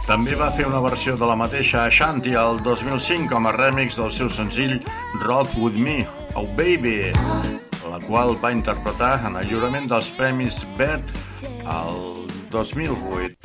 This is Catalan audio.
També va fer una versió de la mateixa Ashanti el 2005 com a remix del seu senzill Roll With Me, Oh Baby, la qual va interpretar en el lliurament dels Premis BET el 2008.